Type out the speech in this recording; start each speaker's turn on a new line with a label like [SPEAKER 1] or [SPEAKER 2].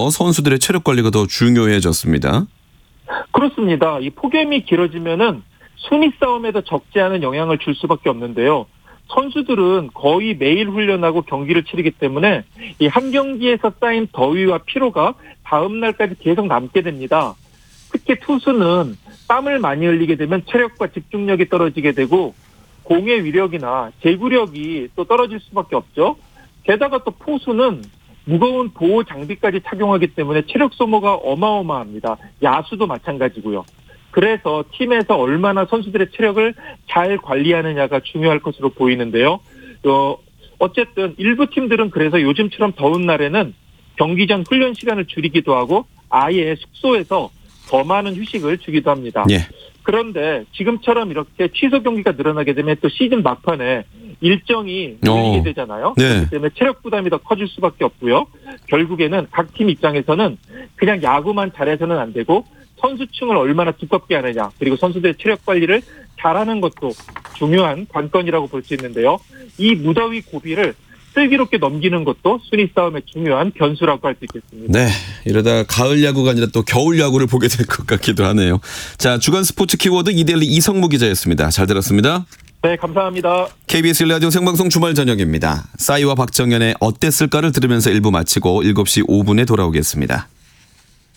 [SPEAKER 1] 들어서 선수들의 체력 관리가 더 중요해졌습니다.
[SPEAKER 2] 그렇습니다. 이 폭염이 길어지면은 순위 싸움에도 적지 않은 영향을 줄 수밖에 없는데요. 선수들은 거의 매일 훈련하고 경기를 치르기 때문에 이 한 경기에서 쌓인 더위와 피로가 다음 날까지 계속 남게 됩니다. 특히 투수는 땀을 많이 흘리게 되면 체력과 집중력이 떨어지게 되고 공의 위력이나 제구력이 또 떨어질 수밖에 없죠. 게다가 또 포수는 무거운 보호 장비까지 착용하기 때문에 체력 소모가 어마어마합니다. 야수도 마찬가지고요. 그래서 팀에서 얼마나 선수들의 체력을 잘 관리하느냐가 중요할 것으로 보이는데요. 어쨌든 일부 팀들은 그래서 요즘처럼 더운 날에는 경기 전 훈련 시간을 줄이기도 하고 아예 숙소에서 더 많은 휴식을 주기도 합니다.
[SPEAKER 1] 예.
[SPEAKER 2] 그런데 지금처럼 이렇게 취소 경기가 늘어나게 되면 또 시즌 막판에 일정이 밀리게 되잖아요.
[SPEAKER 1] 네.
[SPEAKER 2] 그렇기 때문에 체력 부담이 더 커질 수밖에 없고요. 결국에는 각 팀 입장에서는 그냥 야구만 잘해서는 안 되고 선수층을 얼마나 두껍게 하느냐, 그리고 선수들의 체력 관리를 잘하는 것도 중요한 관건이라고 볼 수 있는데요. 이 무더위 고비를 슬기롭게 넘기는 것도 순위 싸움의 중요한 변수라고 할 수 있겠습니다.
[SPEAKER 1] 네, 이러다 가을 야구가 아니라 또 겨울 야구를 보게 될 것 같기도 하네요. 자, 주간 스포츠 키워드 이데일리 이성무 기자였습니다. 잘 들었습니다.
[SPEAKER 2] 네, 감사합니다.
[SPEAKER 1] KBS 라디오 생방송 주말 저녁입니다. 싸이와 박정현의 어땠을까를 들으면서 1부 마치고 7시 5분에 돌아오겠습니다.